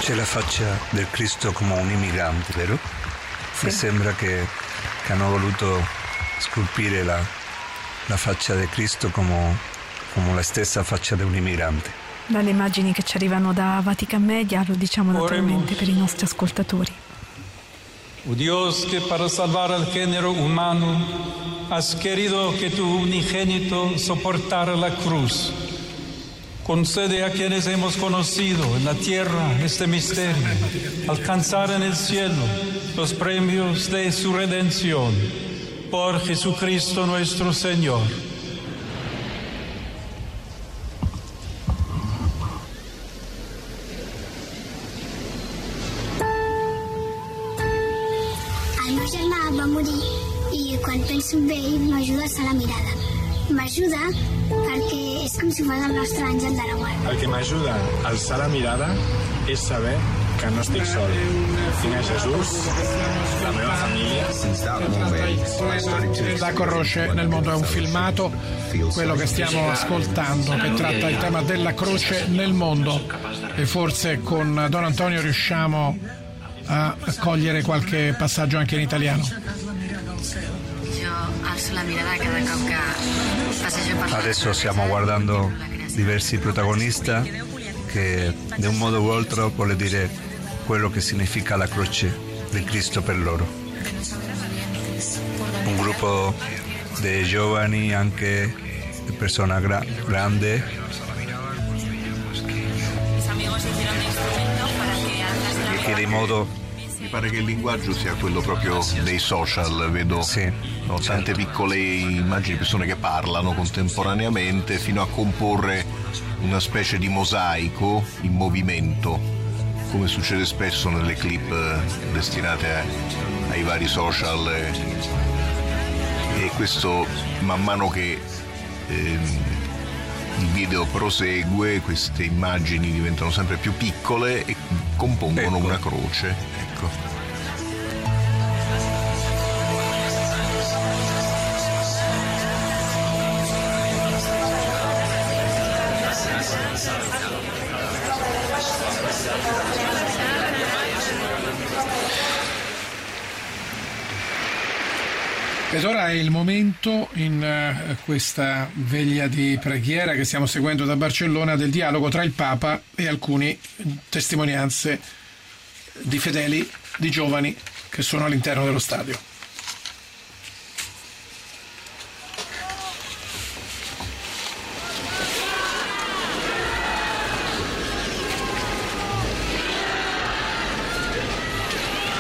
C'è la faccia del Cristo come un immigrante, vero? Sì. Mi sembra che hanno voluto scolpire la faccia del Cristo come la stessa faccia di un immigrante. Dalle immagini che ci arrivano da Vatican Media, lo diciamo naturalmente per i nostri ascoltatori. Oh Dios, que para salvar al género humano has querido que tu unigénito soportara la cruz. Concede a quienes hemos conocido en la tierra este misterio, alcanzar en el cielo los premios de su redención. Por Jesucristo nuestro Señor. El meu germà va morir i quan penso en ell m'ajuda a alçar la mirada. M'ajuda perquè és com si fos el nostre àngel de la guarda. El que m'ajuda a alçar la mirada és saber che non estic sol. Tinc a Gesù, la mia famiglia. La croce nel mondo è un filmato, quello che stiamo ascoltando, che tratta il tema della croce nel mondo, e forse con Don Antonio riusciamo a cogliere qualche passaggio anche in italiano. Adesso stiamo guardando diversi protagonisti che di un modo o altro vuole dire quello che significa la croce di Cristo per loro. Un gruppo di giovani, anche di persone grandi. Che di modo... Mi pare che il linguaggio sia quello proprio dei social, vedo tante piccole immagini, persone che parlano contemporaneamente fino a comporre una specie di mosaico in movimento, come succede spesso nelle clip destinate ai vari social, e questo man mano che il video prosegue, queste immagini diventano sempre più piccole e compongono una croce. Ecco. Ed ora è il momento, in questa veglia di preghiera che stiamo seguendo da Barcellona, del dialogo tra il Papa e alcune testimonianze di fedeli, di giovani che sono all'interno dello stadio.